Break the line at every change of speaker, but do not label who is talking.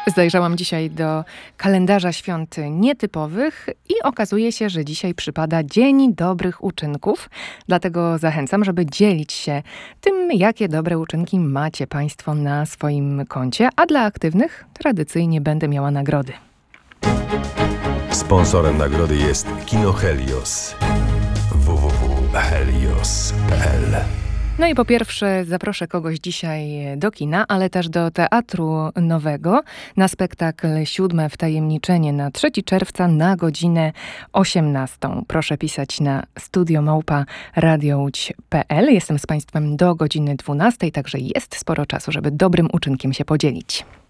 Zajrzałam dzisiaj do kalendarza świąt nietypowych i okazuje się, że dzisiaj przypada Dzień Dobrych Uczynków. Dlatego zachęcam, żeby dzielić się tym, jakie dobre uczynki macie Państwo na swoim koncie, a dla aktywnych tradycyjnie będę miała nagrody.
Sponsorem nagrody jest Kino Helios. www.helios.pl.
No i po pierwsze zaproszę kogoś dzisiaj do kina, ale też do Teatru Nowego na spektakl 7 Wtajemniczenie na 3 czerwca na godzinę 18. Proszę pisać na studio@radiołódź.pl. Jestem z Państwem do godziny 12, także jest sporo czasu, żeby dobrym uczynkiem się podzielić.